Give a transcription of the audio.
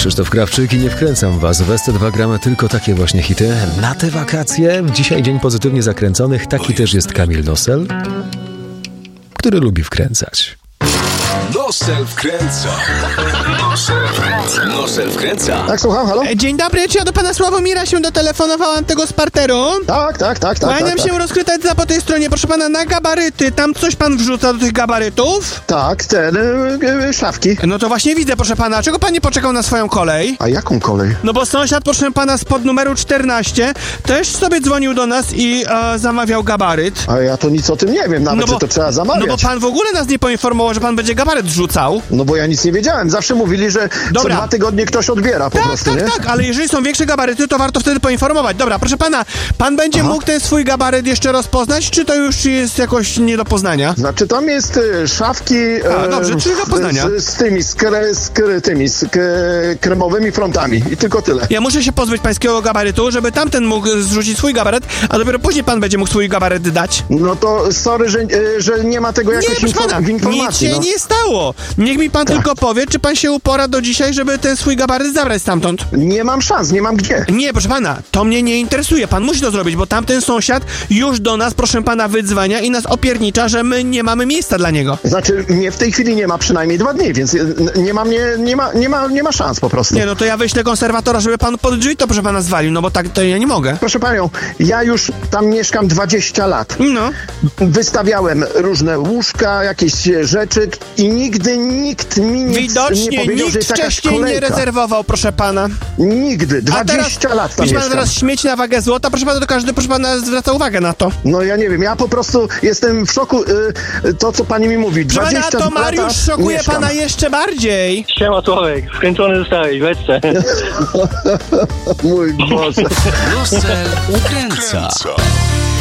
Krzysztof Krawczyk i nie wkręcam was. W SC2 gramy tylko takie właśnie hity na te wakacje. Dzisiaj dzień pozytywnie zakręconych. Taki też jest Kamil Nosel, który lubi wkręcać. Nosel wkręca. Nosel wkręca. Tak, słucham, halo? Dzień dobry, czy ja do pana Sławomira się dotelefonowałam tego z parteru? Tak. Kłaniam się, rozkrytać po tej stronie, proszę pana, na gabaryty. Tam coś pan wrzuca do tych gabarytów? Tak, szafki. No to właśnie widzę, proszę pana. Czego pan nie poczekał na swoją kolej? A jaką kolej? No bo sąsiad, proszę pana, spod numeru 14 też sobie dzwonił do nas i zamawiał gabaryt. A ja to nic o tym nie wiem, nawet że to trzeba zamawiać. No bo pan w ogóle nas nie poinformował, że pan będzie gabaryt rzucał. No bo ja nic nie wiedziałem. Zawsze mówili, że co 2 tygodnie ktoś odbiera po prostu, nie? Tak, ale jeżeli są większe gabaryty, to warto wtedy poinformować. Dobra, proszę pana, pan będzie mógł ten swój gabaryt jeszcze rozpoznać, czy to już jest jakoś nie do poznania? Znaczy tam jest szafki dobrze, czyli do poznania. z kremowymi frontami i tylko tyle. Ja muszę się pozbyć pańskiego gabarytu, żeby tamten mógł zrzucić swój gabaryt, a dopiero później pan będzie mógł swój gabaryt dać. No to sorry, że nie ma tego jakoś w informacji. Nic się nie stało. Niech mi pan tylko powie, czy pan się upora do dzisiaj, żeby ten swój gabaryt zabrać stamtąd. Nie mam szans, nie mam gdzie. Nie, proszę pana, to mnie nie interesuje. Pan musi to zrobić, bo tamten sąsiad już do nas, proszę pana, wydzwania i nas opiernicza, że my nie mamy miejsca dla niego. Znaczy, mnie w tej chwili nie ma przynajmniej 2 dni, więc nie ma szans po prostu. Nie, no to ja wyślę konserwatora, żeby pan pod drzwi to, proszę pana, zwalił, no bo tak to ja nie mogę. Proszę panią, ja już tam mieszkam 20 lat. No. Wystawiałem różne łóżka, jakieś rzeczy i nigdy nikt mi nie powiedział, że jest jakaś wcześniej kolejka. nie rezerwował, proszę pana. Nigdy. 20 lat tam jeśli pan mieszkam. teraz śmieć na wagę złota, proszę pana, to każdy, proszę pana, zwraca uwagę na to. No ja nie wiem, ja po prostu jestem w szoku, to co pani mi mówi. 20 pana, to Mariusz szokuje mieszkam. pana jeszcze bardziej. Siema Sławek, wkręcony zostałeś, weźcie. Mój Boże. Nosel wkręca.